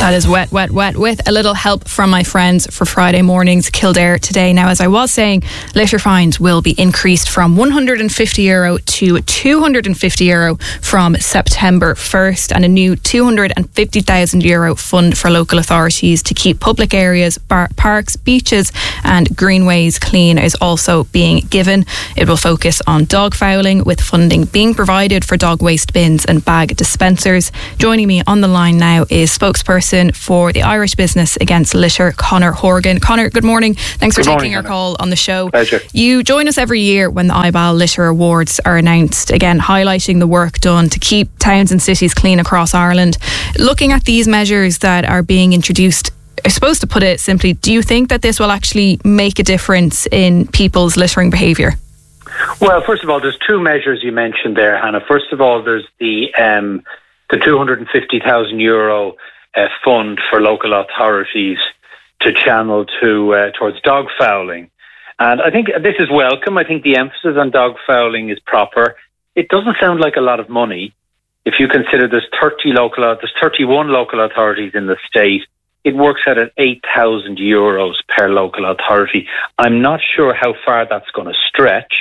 That is Wet, Wet, Wet, with a little help from my friends for Friday mornings Kildare today. Now, as I was saying, litter fines will be increased from €150 to €250 from September 1st, and a new €250,000 fund for local authorities to keep public areas, parks, beaches and greenways clean is also being given. It will focus on dog fouling, with funding being provided for dog waste bins and bag dispensers. Joining me on the line now is spokesperson for the Irish Business Against Litter, Conor Horgan. Conor, good morning. Thanks for taking our call on the show. Pleasure. You join us every year when the IBAL Litter Awards are announced, again highlighting the work done to keep towns and cities clean across Ireland. Looking at these measures that are being introduced, I suppose to put it simply, do you think that this will actually make a difference in people's littering behaviour? Well, first of all, there's two measures you mentioned there, Hannah. First of all, there's the €250,000 fund for local authorities to channel towards dog fouling. And I think this is welcome. I think the emphasis on dog fouling is proper. It doesn't sound like a lot of money. If you consider there's 31 local authorities in the state, it works out at €8,000 per local authority. I'm not sure how far that's going to stretch.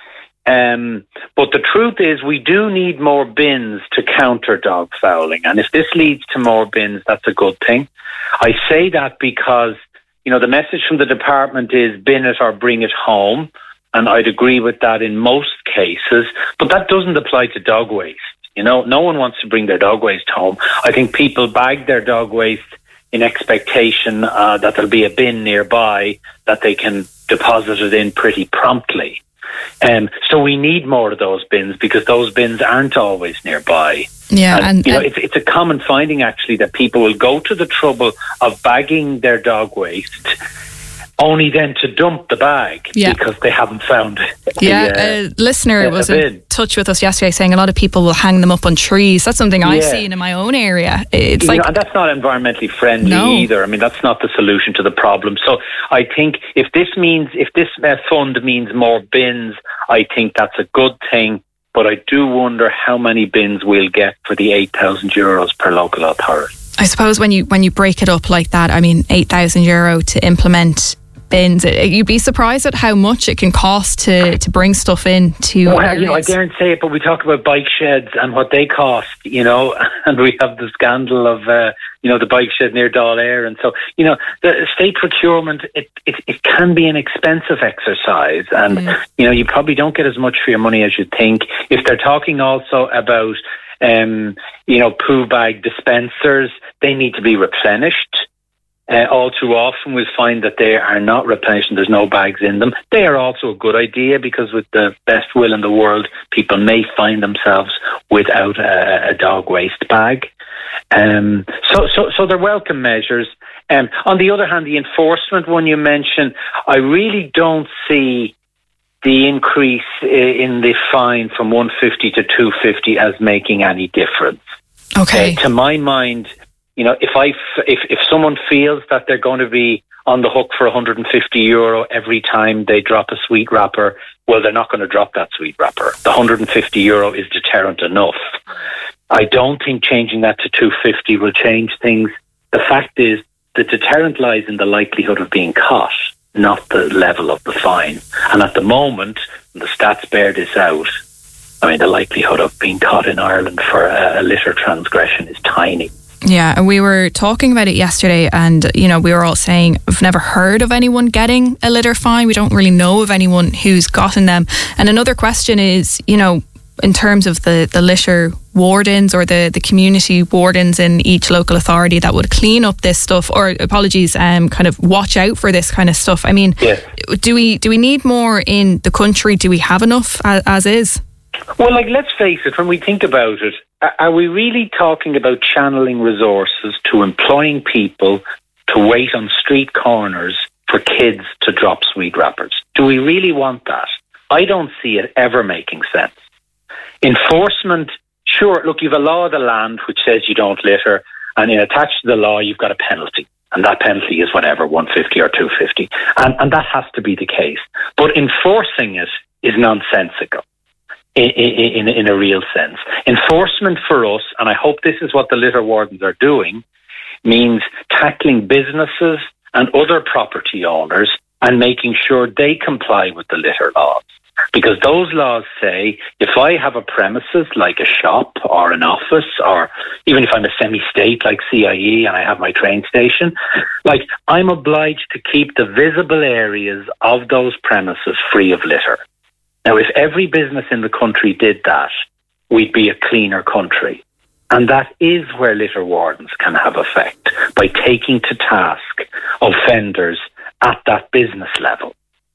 But the truth is we do need more bins to counter dog fouling. And if this leads to more bins, that's a good thing. I say that because, the message from the department is bin it or bring it home. And I'd agree with that in most cases. But that doesn't apply to dog waste. No one wants to bring their dog waste home. I think people bag their dog waste in expectation that there'll be a bin nearby that they can deposit it in pretty promptly. So we need more of those bins because those bins aren't always nearby. Yeah, and it's a common finding actually that people will go to the trouble of bagging their dog waste only then to dump the bag because they haven't found a listener was in touch with us yesterday saying a lot of people will hang them up on trees. That's something I've seen in my own area. It's and that's not environmentally friendly either. I mean, that's not the solution to the problem. So I think if this fund means more bins, I think that's a good thing. But I do wonder how many bins we'll get for the €8,000 per local authority. I suppose when you break it up like that, I mean, €8,000 to implement bins, you'd be surprised at how much it can cost to bring stuff in to areas. I daren't say it, but we talk about bike sheds and what they cost, and we have the scandal of the bike shed near Dáil Éireann, and so the state procurement it can be an expensive exercise, and you probably don't get as much for your money as you think. If they're talking also about poo bag dispensers, they need to be replenished. All too often we'll find that they are not replenished and there's no bags in them. They are also a good idea because with the best will in the world, people may find themselves without a dog waste bag. So they're welcome measures. On the other hand, the enforcement one you mentioned, I really don't see the increase in the fine from 150 to 250 as making any difference. Okay. To my mind, if someone feels that they're going to be on the hook for €150 every time they drop a sweet wrapper, well, they're not going to drop that sweet wrapper. The €150 is deterrent enough. I don't think changing that to 250 will change things. The fact is, the deterrent lies in the likelihood of being caught, not the level of the fine. And at the moment, the stats bear this out, I mean, the likelihood of being caught in Ireland for a litter transgression is tiny. Yeah, and we were talking about it yesterday, and we were all saying we've never heard of anyone getting a litter fine. We don't really know of anyone who's gotten them. And another question is, in terms of the litter wardens or the community wardens in each local authority that would clean up this stuff, or kind of watch out for this kind of stuff. I mean, do we need more in the country? Do we have enough as is? Well, let's face it, when we think about it, are we really talking about channeling resources to employing people to wait on street corners for kids to drop sweet wrappers? Do we really want that? I don't see it ever making sense. Enforcement, sure, look, you've a law of the land which says you don't litter, and attached to the law you've got a penalty. And that penalty is whatever, 150 or 250. And that has to be the case. But enforcing it is nonsensical. In a real sense. Enforcement for us, and I hope this is what the litter wardens are doing, means tackling businesses and other property owners and making sure they comply with the litter laws. Because those laws say if I have a premises like a shop or an office, or even if I'm a semi-state like CIE and I have my train station, like I'm obliged to keep the visible areas of those premises free of litter. Now, if every business in the country did that, we'd be a cleaner country. And that is where litter wardens can have effect, by taking to task offenders at that business level.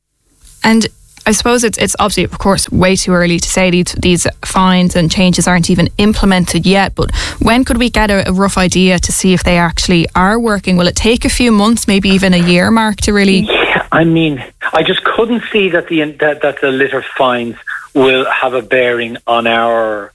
And I suppose it's obviously, of course, way too early to say these fines and changes aren't even implemented yet. But when could we get a rough idea to see if they actually are working? Will it take a few months, maybe even a year, Mark, to really? Yeah, I mean, I just couldn't see that the litter fines will have a bearing on our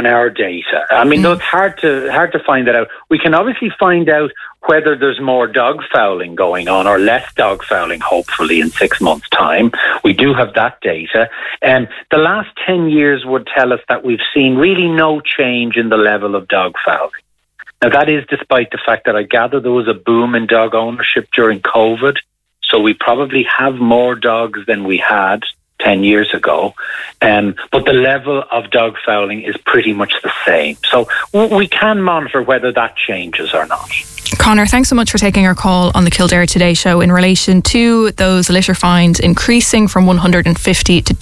data. I mean, though it's hard to find that out. We can obviously find out whether there's more dog fouling going on or less dog fouling, hopefully, in 6 months' time. We do have that data. The last 10 years would tell us that we've seen really no change in the level of dog fouling. Now, that is despite the fact that I gather there was a boom in dog ownership during COVID, so we probably have more dogs than we had 10 years ago, but the level of dog fouling is pretty much the same. So we can monitor whether that changes or not. Conor, thanks so much for taking our call on the Kildare Today show in relation to those litter fines increasing from €150 to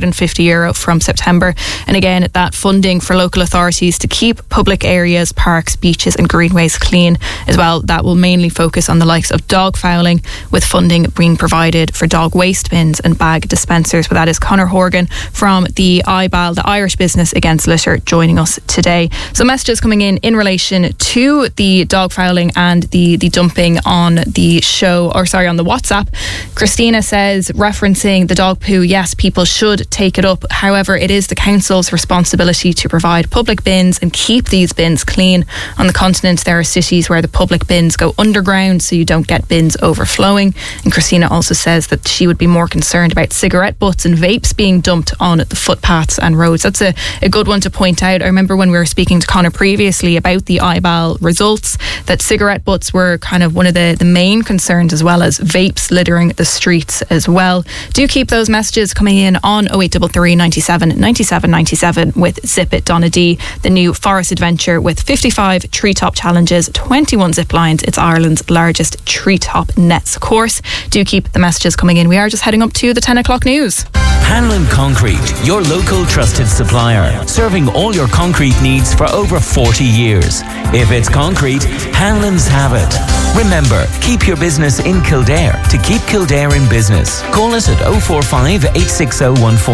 €250 from September. And again, that funding for local authorities to keep public areas, parks, beaches and greenways clean as well. That will mainly focus on the likes of dog fouling, with funding being provided for dog waste bins and bag dispensers. But that is Conor Horgan from the IBAL, the Irish Business Against Litter, joining us today. So messages coming in relation to the dog fouling and the dumping on the show, or sorry, on the WhatsApp. Christina says, referencing the dog poo, yes, people should take it up. However, it is the council's responsibility to provide public bins and keep these bins clean. On the continent, there are cities where the public bins go underground, so you don't get bins overflowing. And Christina also says that she would be more concerned about cigarette butts and vapes being dumped on the footpaths and roads. That's a good one to point out. I remember when we were speaking to Conor previously about the IBAL results, that cigarette butts were kind of one of the main concerns, as well as vapes littering the streets as well. Do keep those messages coming in on 0833 97 97 97 with Zip It Donna D, the new forest adventure with 55 treetop challenges, 21 zip lines. It's Ireland's largest treetop nets course. Do keep the messages coming in. We are just heading up to the 10 o'clock news. Hanlon Concrete, your local trusted supplier, serving all your concrete needs for over 40 years. If it's concrete, Hanlon's have it. Remember, keep your business in Kildare to keep Kildare in business. Call us at 045 860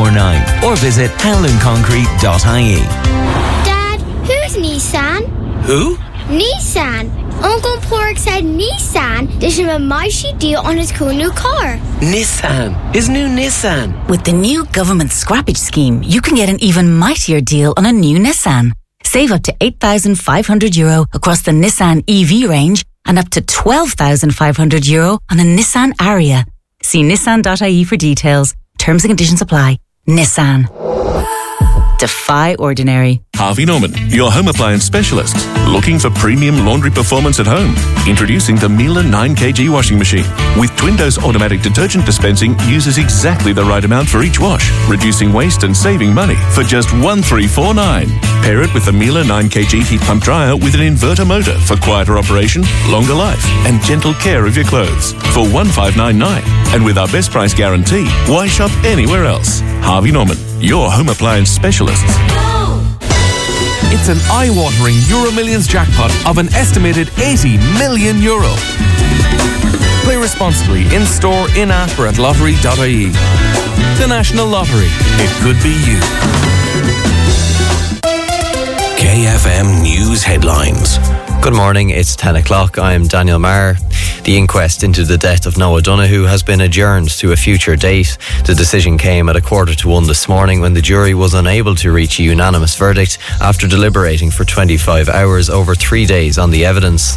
149 or visit hanlonconcrete.ie. Dad, who's Nissan? Who? Nissan. Uncle Pork said Nissan did him a mighty deal on his cool new car. Nissan. His new Nissan. With the new government scrappage scheme, you can get an even mightier deal on a new Nissan. Save up to €8,500 across the Nissan EV range and up to €12,500 on a Nissan Ariya. See nissan.ie for details. Terms and conditions apply. Nissan. Defy ordinary. Harvey Norman, your home appliance specialist. Looking for premium laundry performance at home? Introducing the Miele 9kg washing machine. With twin-dose automatic detergent dispensing, uses exactly the right amount for each wash, reducing waste and saving money for just $1,349. Pair it with the Miele 9kg heat pump dryer with an inverter motor for quieter operation, longer life, and gentle care of your clothes for $1,599. And with our best price guarantee, why shop anywhere else? Harvey Norman, your home appliance specialists. It's an eye-watering Euro Millions jackpot of an estimated €80 million. Play responsibly in store, in-app or at lottery.ie. The National Lottery. It could be you. KFM News Headlines. Good morning, it's 10 o'clock. I'm Daniel Maher. The inquest into the death of Noah Donoghue has been adjourned to a future date. The decision came at 1:45 this morning when the jury was unable to reach a unanimous verdict after deliberating for 25 hours over 3 days on the evidence.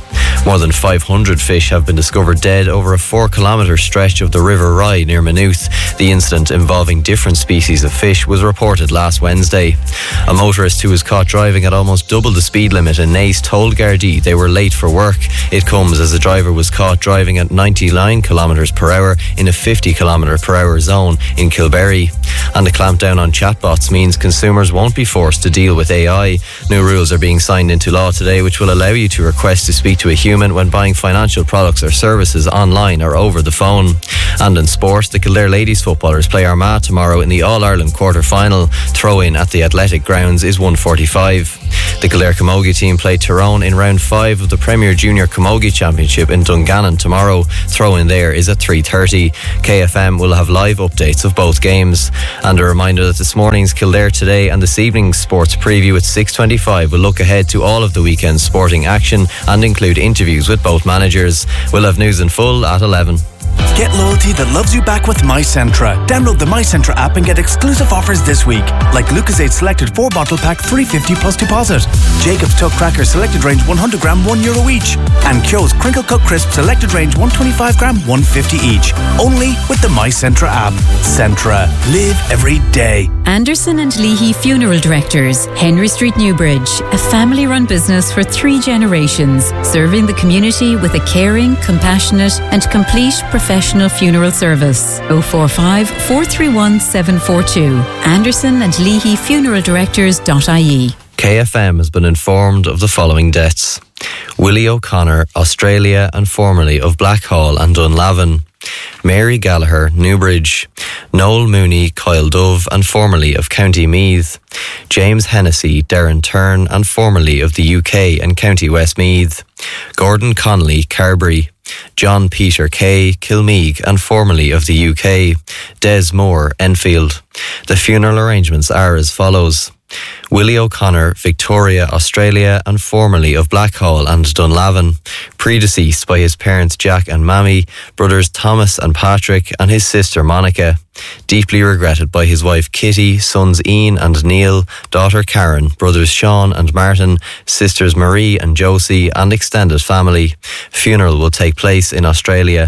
More than 500 fish have been discovered dead over a 4-kilometre stretch of the River Rye near Maynooth. The incident involving different species of fish was reported last Wednesday. A motorist who was caught driving at almost double the speed limit in Naas told Gardaí they were late for work. It comes as the driver was caught driving at 99 kilometres per hour in a 50 kilometre per hour zone in Kilberry. And the clampdown on chatbots means consumers won't be forced to deal with AI. New rules are being signed into law today which will allow you to request to speak to a human when buying financial products or services online or over the phone. And in sport, the Kildare ladies footballers play Armagh tomorrow in the All-Ireland quarter-final. Throw-in at the Athletic Grounds is 1:45. The Kildare Camogie team play Tyrone in round 5 of the Premier Junior Camogie Championship in Dungannon tomorrow. Throw-in there is at 3:30. KFM will have live updates of both games. And a reminder that this morning's Kildare Today and this evening's sports preview at 6:25 will look ahead to all of the weekend's sporting action and include interviews with both managers. We'll have news in full at 11. Get loyalty that loves you back with MyCentra. Download the MyCentra app and get exclusive offers this week, like Lucozade Selected 4-bottle pack $3.50 plus deposit, Jacob's Tuck Crackers Selected Range 100 gram €1 each, and Kyo's Crinkle Cut Crisp Selected Range 125 gram $1.50 each. Only with the MyCentra app. Centra. Live every day. Anderson and Leahy Funeral Directors, Henry Street, Newbridge, a family-run business for 3 generations, serving the community with a caring, compassionate and complete professional funeral service. 045 431 742. Anderson and Leahy Funeral Directors.ie. KFM has been informed of the following deaths: Willie O'Connor, Australia and formerly of Blackhall and Dunlavin; Mary Gallagher, Newbridge; Noel Mooney, Kyle Dove and formerly of County Meath; James Hennessy, Derrentern and formerly of the UK and County Westmeath; Gordon Connolly, Carbery; John Peter Kay, Kilmeague and formerly of the UK; Des Moore, Enfield. The funeral arrangements are as follows: Willie O'Connor, Victoria, Australia and formerly of Blackhall and Dunlavin, predeceased by his parents Jack and Mammy, brothers Thomas and Patrick and his sister Monica. Deeply regretted by his wife Kitty, sons Ian and Neil, daughter Karen, brothers Sean and Martin, sisters Marie and Josie and extended family. Funeral will take place in Australia.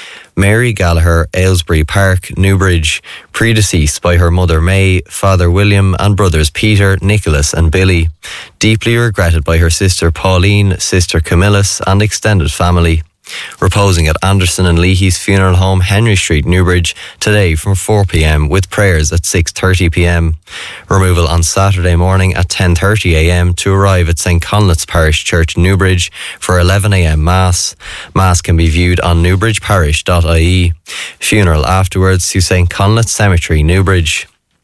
Mary Gallagher, Aylesbury Park, Newbridge, predeceased by her mother May, father William and brothers Peter, Nicholas and Billy. Deeply regretted by her sister Pauline, sister Camillus and extended family. Reposing at Anderson and Leahy's funeral home, Henry Street, Newbridge, today from 4 p.m. with prayers at 6:30 p.m. Removal on Saturday morning at 10:30 a.m. to arrive at St. Conleth's Parish Church, Newbridge for 11 a.m. Mass. Mass can be viewed on newbridgeparish.ie. Funeral afterwards to St. Conleth's Cemetery, Newbridge.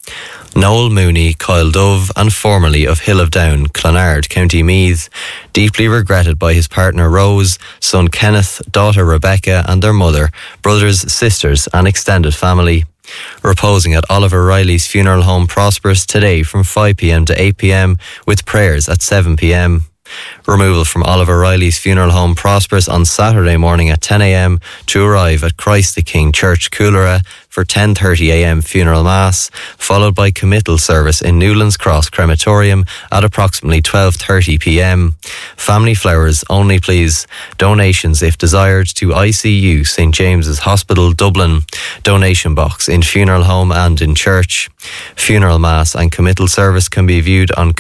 Noel Mooney, Kyle Dove and formerly of Hill of Down, Clonard, County Meath, deeply regretted by his partner Rose, son Kenneth, daughter Rebecca and their mother, brothers, sisters and extended family. Reposing at Oliver Riley's funeral home, Prosperous, today from 5 p.m. to 8 p.m. with prayers at 7 p.m. Removal from Oliver Riley's funeral home, Prosperous, on Saturday morning at 10 a.m. to arrive at Christ the King Church, Coolera for 10:30 a.m. funeral mass, followed by committal service in Newlands Cross Crematorium at approximately 12:30 p.m. Family flowers only, please. Donations, if desired, to ICU St James's Hospital, Dublin. Donation box in funeral home and in church. Funeral mass and committal service can be viewed on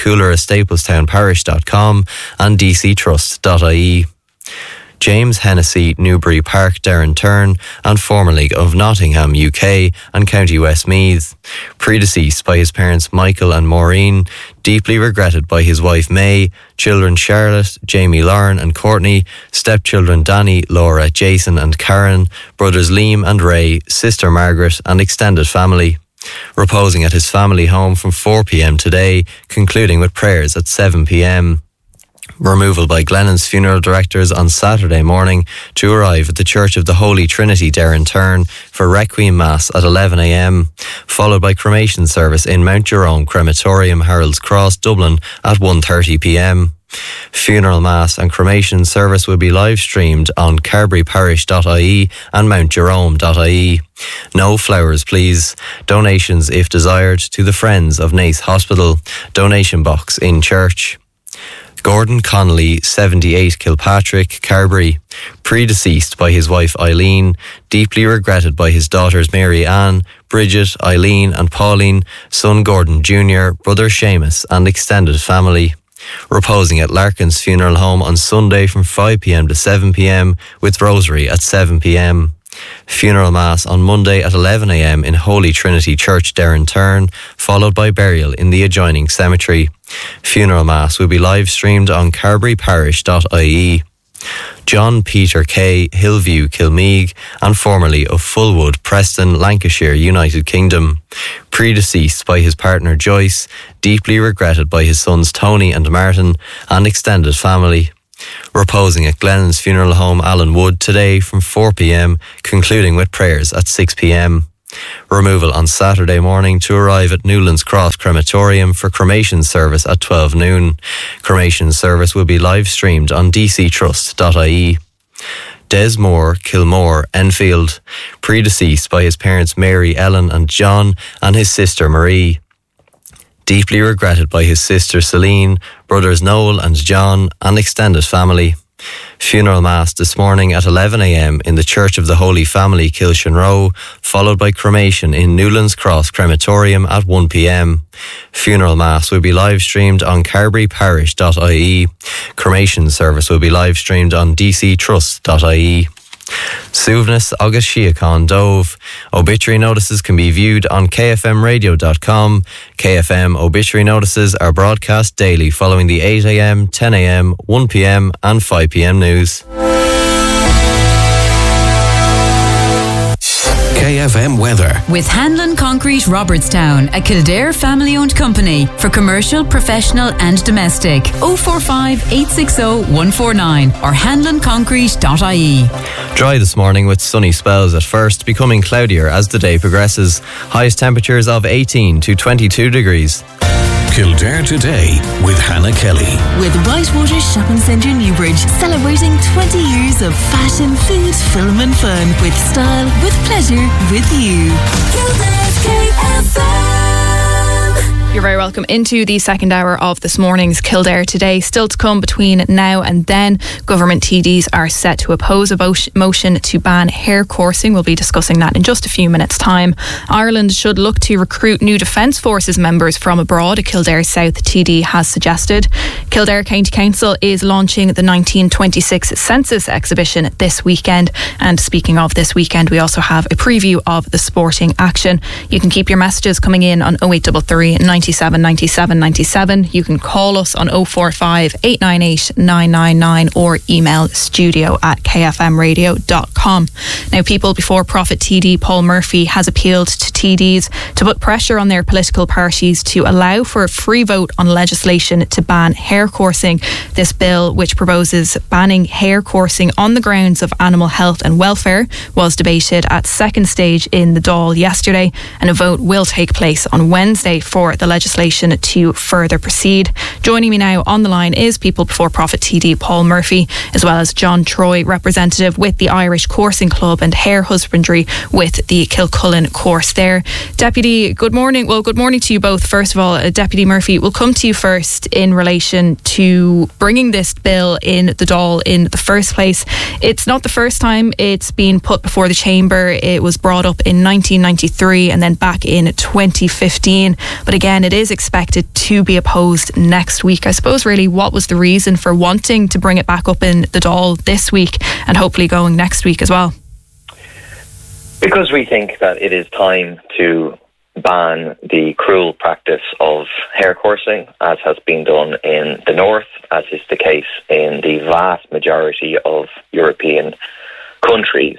coolerastaplestownparish.com and dctrust.ie. James Hennessy, Newbury Park, Derrentern and formerly of Nottingham, UK and County Westmeath, predeceased by his parents Michael and Maureen, deeply regretted by his wife May, children Charlotte, Jamie Lauren and Courtney, stepchildren Danny, Laura, Jason and Karen, brothers Liam and Ray, sister Margaret and extended family. Reposing at his family home from 4 p.m. today, concluding with prayers at 7 p.m. Removal by Glennon's funeral directors on Saturday morning to arrive at the Church of the Holy Trinity, Derrentern, for Requiem Mass at 11 a.m, followed by cremation service in Mount Jerome Crematorium, Harold's Cross, Dublin at 1:30 p.m. Funeral Mass and cremation service will be live streamed on carberyparish.ie and mountjerome.ie. No flowers, please. Donations, if desired, to the Friends of Naas Hospital. Donation box in church. Gordon Connolly, 78, Kilpatrick, Carberry, predeceased by his wife Eileen, deeply regretted by his daughters Mary Ann, Bridget, Eileen and Pauline, son Gordon Jr., brother Seamus and extended family. Reposing at Larkin's Funeral Home on Sunday from 5 p.m. to 7 p.m. with Rosary at 7 p.m. Funeral Mass on Monday at 11 a.m. in Holy Trinity Church, Derrinturn, followed by burial in the adjoining cemetery. Funeral Mass will be live streamed on carberryparish.ie. John Peter Kay, Hillview, Kilmeague, and formerly of Fullwood, Preston, Lancashire, United Kingdom. Predeceased by his partner Joyce, deeply regretted by his sons Tony and Martin, and extended family. Reposing at Glennon's Funeral Home, Alan Wood, today from 4 p.m, concluding with prayers at 6 p.m. Removal on Saturday morning to arrive at Newlands Cross Crematorium for cremation service at 12 noon. Cremation service will be live streamed on dctrust.ie. Des Moore, Kilmore, Enfield, predeceased by his parents Mary, Ellen and John, and his sister Marie. Deeply regretted by his sister Celine, brothers Noel and John, and extended family. Funeral Mass this morning at 11 a.m. in the Church of the Holy Family, Kilshanroe, followed by cremation in Newlands Cross Crematorium at 1 p.m. Funeral Mass will be live streamed on carberryparish.ie. Cremation service will be live streamed on dctrust.ie. Suivness August Shiacon Dove. Obituary notices can be viewed on kfmradio.com. KFM obituary notices are broadcast daily following the 8 a.m, 10 a.m, 1 p.m and 5 p.m news. KFM weather. With Hanlon Concrete Robertstown, a Kildare family-owned company for commercial, professional and domestic. 045 860 149 or hanlonconcrete.ie. Dry this morning with sunny spells at first, becoming cloudier as the day progresses. Highest temperatures of 18 to 22 degrees. Kildare Today with Hannah Kelly. With Whitewater Shopping Centre Newbridge, celebrating 20 years of fashion, food, film and fun. With style, with pleasure, with you. Kildare's KFM. You're very welcome into the second hour of this morning's Kildare Today. Still to come between now and then, government TDs are set to oppose a motion to ban hair coursing. We'll be discussing that in just a few minutes' time. Ireland should look to recruit new Defence Forces members from abroad, a Kildare South TD has suggested. Kildare County Council is launching the 1926 Census exhibition this weekend. And speaking of this weekend, we also have a preview of the sporting action. You can keep your messages coming in on 0833 97 97 97. You can call us on 045 898 999 or email studio@kfmradio.com. Now, People Before Profit TD Paul Murphy has appealed to TDs to put pressure on their political parties to allow for a free vote on legislation to ban hair coursing. This bill, which proposes banning hair coursing on the grounds of animal health and welfare, was debated at second stage in the Dáil yesterday, and a vote will take place on Wednesday for the legislation to further proceed. Joining me now on the line is People Before Profit TD Paul Murphy, as well as John Troy, representative with the Irish Coursing Club and Hair Husbandry with the Kilcullen course there. Deputy, good morning. Well, good morning to you both. First of all, Deputy Murphy, we'll come to you first in relation to bringing this bill in the Dáil in the first place. It's not the first time it's been put before the Chamber. It was brought up in 1993 and then back in 2015. But again, it is expected to be opposed next week. I suppose really what was the reason for wanting to bring it back up in the Dáil this week and hopefully going next week as well? Because we think that it is time to ban the cruel practice of hair coursing, as has been done in the north, as is the case in the vast majority of European countries.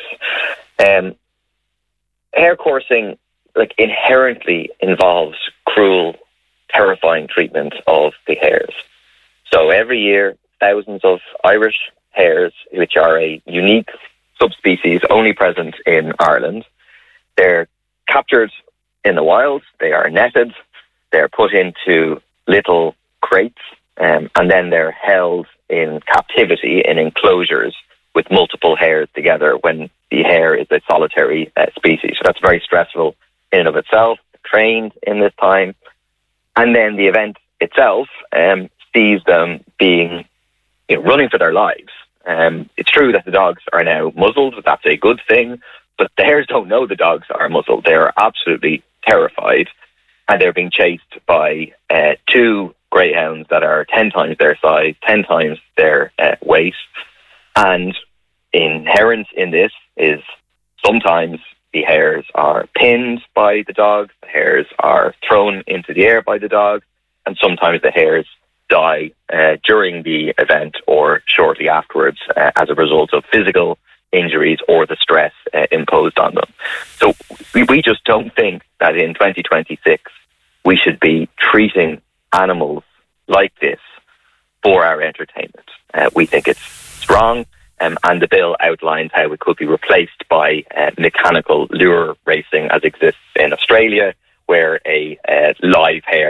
Hair coursing inherently involves cruel, terrifying treatment of the hairs. So every year, thousands of Irish hares, which are a unique subspecies only present in Ireland, they're captured in the wild, they are netted, they're put into little crates, and then they're held in captivity in enclosures with multiple hares together when the hare is a solitary species. So that's very stressful in and of itself, trained in this time. And then the event itself sees them being, running for their lives. It's true that the dogs are now muzzled. That's a good thing. But the hares don't know the dogs are muzzled. They are absolutely terrified. And they're being chased by 2 greyhounds that are 10 times their size, 10 times their weight. And inherent in this is sometimes the hares are pinned by the dogs, the hares are thrown into the air by the dogs, and sometimes the hares die during the event or shortly afterwards as a result of physical injuries or the stress imposed on them. So we just don't think that in 2026 we should be treating animals like this for our entertainment. We think it's wrong, and the bill outlines how it could be replaced by mechanical lure racing as exists in Australia, where a live hare